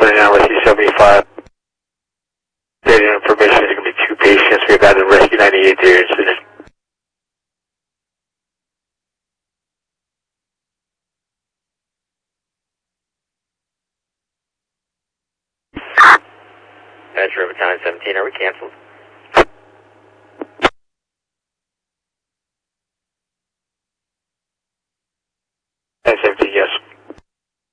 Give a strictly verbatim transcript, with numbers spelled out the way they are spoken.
twenty-nine, Rescue seventy-five. Data information is going to be two patients. We have added Rescue ninety-eight to your incident. Badger over time seventeen, are we canceled?